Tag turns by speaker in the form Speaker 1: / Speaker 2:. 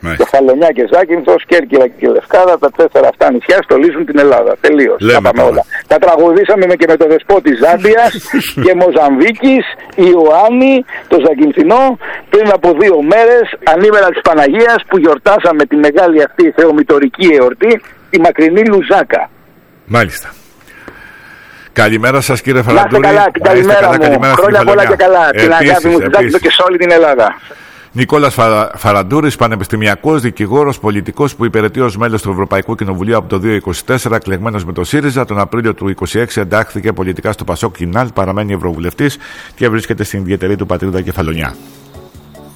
Speaker 1: Κεφαλονιά και Ζάκυνθος, Κέρκυρα και Λευκάδα, τα 4 αυτά νησιά στολίζουν την Ελλάδα. Τελείως. Τα πάμε όλα. Τα τραγουδήσαμε και με το δεσπότη Ζάμπιας και Μοζαμβίκης, Ιωάννη, το Ζακυνθινό, πριν από 2 μέρες, ανήμερα της Παναγίας, που γιορτάσαμε τη μεγάλη αυτή θεομητορική εορτή, τη μακρινή Λουζάκα.
Speaker 2: Μάλιστα. Καλημέρα σας, κύριε Φαραντούρη.
Speaker 1: Να είστε καλά, καλημέρα μου. Χρόνια πολλά και καλά. Την αγάπη μου στην και σε όλη την Ελλάδα.
Speaker 2: Νικόλας Φαραντούρης, πανεπιστημιακός, δικηγόρος, πολιτικός που υπηρετεί ως μέλος του Ευρωπαϊκού Κοινοβουλίου από το 2024, εκλεγμένος με το ΣΥΡΙΖΑ. Τον Απρίλιο του 2026 εντάχθηκε πολιτικά στο Πασόκ Κινάλ, παραμένει ευρωβουλευτής και βρίσκεται στην ιδιαιτερή του πατρίδα Κεφαλονιά.